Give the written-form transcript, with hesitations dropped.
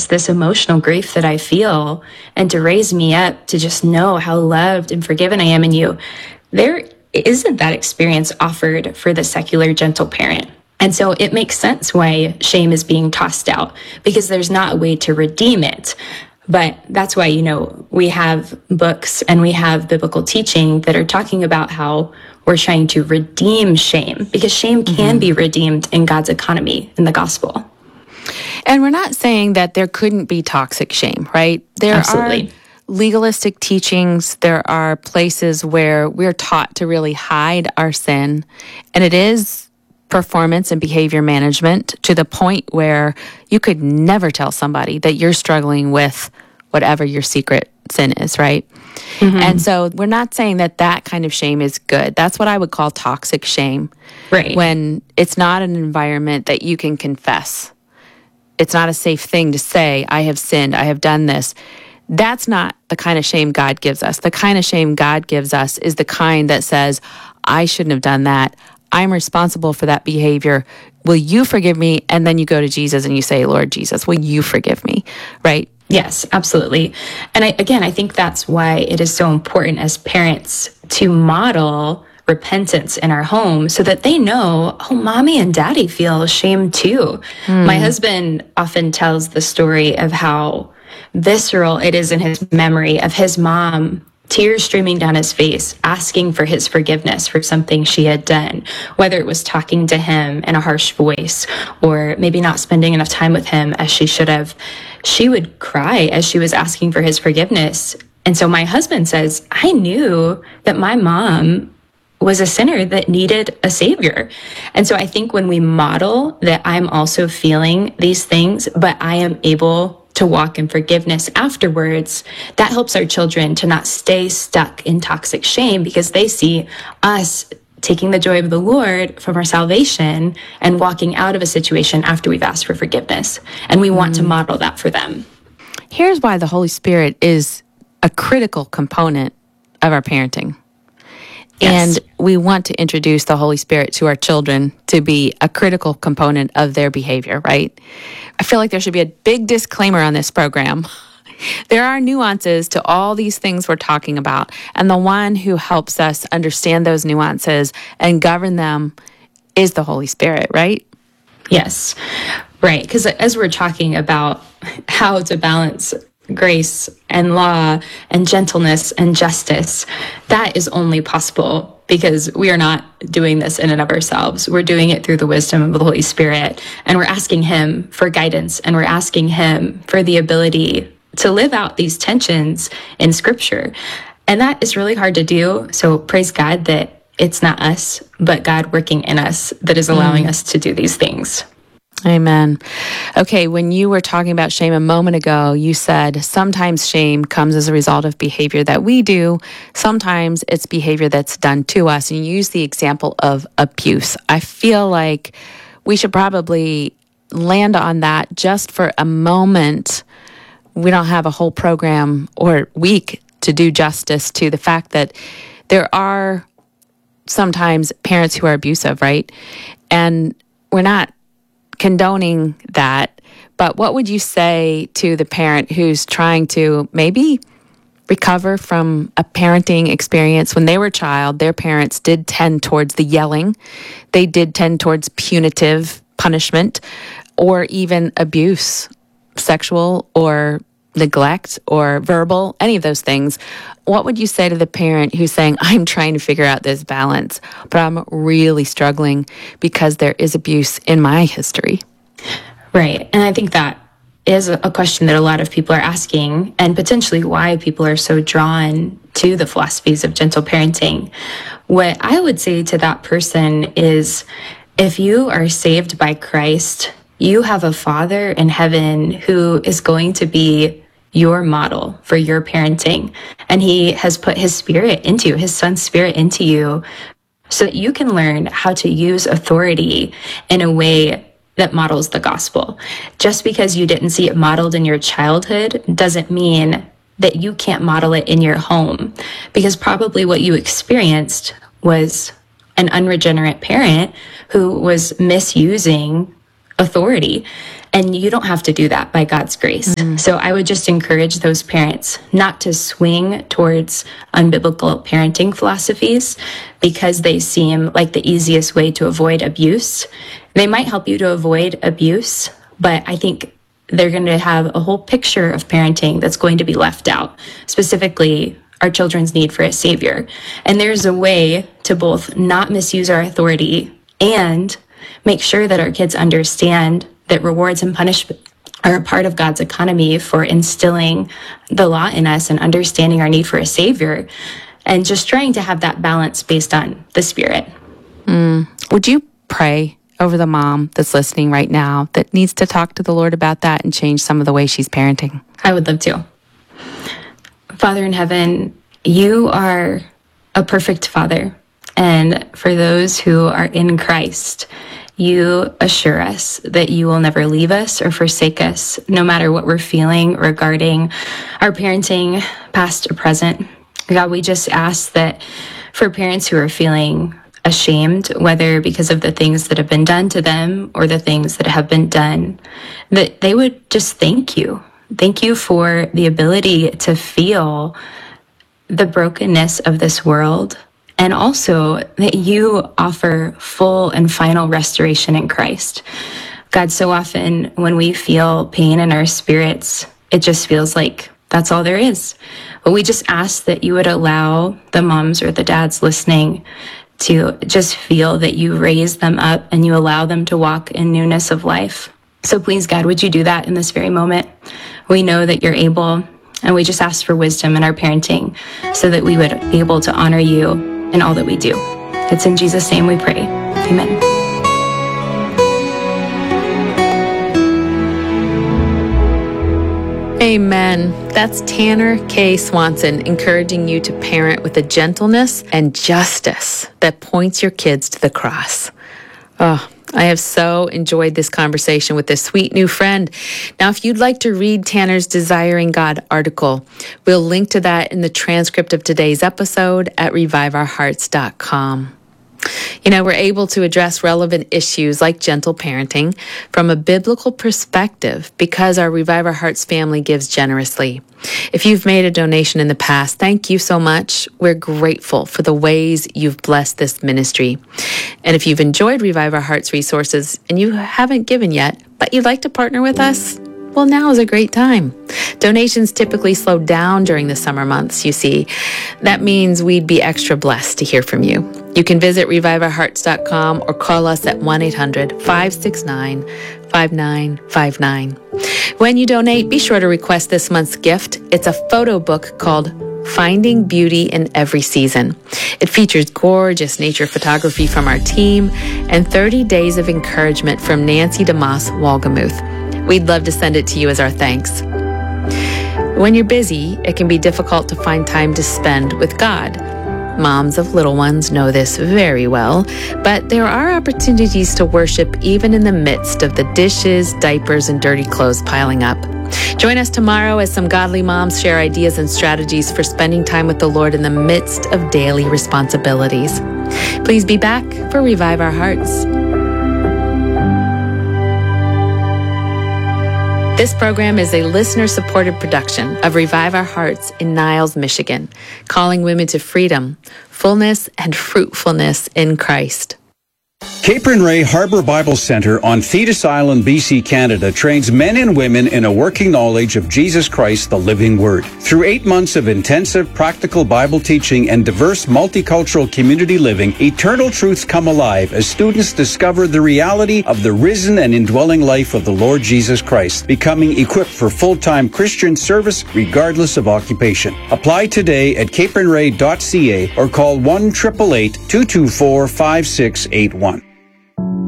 sadness, this emotional grief that I feel, and to raise me up to just know how loved and forgiven I am in you. There isn't that experience offered for the secular gentle parent. And so it makes sense why shame is being tossed out, because there's not a way to redeem it. But that's why, we have books and we have biblical teaching that are talking about how we're trying to redeem shame, because shame can be redeemed in God's economy, in the gospel. And we're not saying that there couldn't be toxic shame, right? There Absolutely. are legalistic teachings. There are places where we're taught to really hide our sin. And it is performance and behavior management to the point where you could never tell somebody that you're struggling with whatever your secret sin is, right? And so we're not saying that that kind of shame is good. That's what I would call toxic shame. Right. When it's not an environment that you can confess. It's not a safe thing to say, I have sinned, I have done this. That's not the kind of shame God gives us. The kind of shame God gives us is the kind that says, I shouldn't have done that. I'm responsible for that behavior. Will you forgive me? And then you go to Jesus and you say, Lord Jesus, will you forgive me? Right? Yes, absolutely. And I think that's why it is so important as parents to model repentance in our home so that they know, oh, mommy and daddy feel shame too. My husband often tells the story of how visceral it is in his memory of his mom, tears streaming down his face, asking for his forgiveness for something she had done, whether it was talking to him in a harsh voice or maybe not spending enough time with him as she should have. She would cry as she was asking for his forgiveness. And so my husband says, I knew that my mom was a sinner that needed a savior. And so I think when we model that I'm also feeling these things, but I am able to walk in forgiveness afterwards, that helps our children to not stay stuck in toxic shame, because they see us taking the joy of the Lord from our salvation and walking out of a situation after we've asked for forgiveness. And we want to model that for them. Here's why the Holy Spirit is a critical component of our parenting. Yes. And we want to introduce the Holy Spirit to our children to be a critical component of their behavior, right? I feel like there should be a big disclaimer on this program. There are nuances to all these things we're talking about, and the one who helps us understand those nuances and govern them is the Holy Spirit, right? Yes, right. Because as we're talking about how to balance grace and law and gentleness and justice, that is only possible because we are not doing this in and of ourselves. We're doing it through the wisdom of the Holy Spirit, and we're asking Him for guidance, and we're asking Him for the ability to live out these tensions in Scripture. And that is really hard to do. So praise God that it's not us, but God working in us that is allowing us to do these things. Amen. Okay, when you were talking about shame a moment ago, you said sometimes shame comes as a result of behavior that we do. Sometimes it's behavior that's done to us. And you use the example of abuse. I feel like we should probably land on that just for a moment. We don't have a whole program or week to do justice to the fact that there are sometimes parents who are abusive, right? And we're not condoning that, but what would you say to the parent who's trying to maybe recover from a parenting experience when they were a child? Their parents did tend towards the yelling, they did tend towards punitive punishment, or even abuse, sexual or neglect or verbal, any of those things. What would you say to the parent who's saying, I'm trying to figure out this balance, but I'm really struggling because there is abuse in my history? Right. And I think that is a question that a lot of people are asking, and potentially why people are so drawn to the philosophies of gentle parenting. What I would say to that person is, if you are saved by Christ, you have a Father in heaven who is going to be your model for your parenting. And He has put His Spirit into you, His Son's Spirit into you, so that you can learn how to use authority in a way that models the gospel. Just because you didn't see it modeled in your childhood doesn't mean that you can't model it in your home, because probably what you experienced was an unregenerate parent who was misusing authority. And you don't have to do that by God's grace. So I would just encourage those parents not to swing towards unbiblical parenting philosophies because they seem like the easiest way to avoid abuse. They might help you to avoid abuse, but I think they're going to have a whole picture of parenting that's going to be left out, specifically our children's need for a savior. And there's a way to both not misuse our authority and make sure that our kids understand that rewards and punishment are a part of God's economy for instilling the law in us and understanding our need for a savior, and just trying to have that balance based on the Spirit. Would you pray over the mom that's listening right now that needs to talk to the Lord about that and change some of the way she's parenting? I would love to. Father in heaven, you are a perfect Father. And for those who are in Christ, you assure us that you will never leave us or forsake us, no matter what we're feeling regarding our parenting, past or present. God, we just ask that for parents who are feeling ashamed, whether because of the things that have been done to them or the things that have been done, that they would just thank you. Thank you for the ability to feel the brokenness of this world, and also that you offer full and final restoration in Christ. God, so often when we feel pain in our spirits, it just feels like that's all there is. But we just ask that you would allow the moms or the dads listening to just feel that you raise them up and you allow them to walk in newness of life. So please, God, would you do that in this very moment? We know that you're able, and we just ask for wisdom in our parenting so that we would be able to honor you in all that we do. It's in Jesus' name we pray. Amen. Amen. That's Tanner K. Swanson encouraging you to parent with a gentleness and justice that points your kids to the cross. Oh, I have so enjoyed this conversation with this sweet new friend. Now, if you'd like to read Tanner's Desiring God article, we'll link to that in the transcript of today's episode at reviveourhearts.com. You know, we're able to address relevant issues like gentle parenting from a biblical perspective because our Revive Our Hearts family gives generously. If you've made a donation in the past, thank you so much. We're grateful for the ways you've blessed this ministry. And if you've enjoyed Revive Our Hearts resources and you haven't given yet, but you'd like to partner with us, well, now is a great time. Donations typically slow down during the summer months, you see. That means we'd be extra blessed to hear from you. You can visit reviveourhearts.com or call us at 1-800-569-5959. When you donate, be sure to request this month's gift. It's a photo book called Finding Beauty in Every Season. It features gorgeous nature photography from our team and 30 days of encouragement from Nancy DeMoss Walgamuth. We'd love to send it to you as our thanks. When you're busy, it can be difficult to find time to spend with God. Moms of little ones know this very well, but there are opportunities to worship even in the midst of the dishes, diapers, and dirty clothes piling up. Join us tomorrow as some godly moms share ideas and strategies for spending time with the Lord in the midst of daily responsibilities. Please be back for Revive Our Hearts. This program is a listener-supported production of Revive Our Hearts in Niles, Michigan, calling women to freedom, fullness, and fruitfulness in Christ. Cape and Ray Harbor Bible Center on Thetis Island, BC, Canada trains men and women in a working knowledge of Jesus Christ, the living Word. Through 8 months of intensive practical Bible teaching and diverse multicultural community living, eternal truths come alive as students discover the reality of the risen and indwelling life of the Lord Jesus Christ, becoming equipped for full-time Christian service regardless of occupation. Apply today at capeandray.ca or call 1-888-224-5681.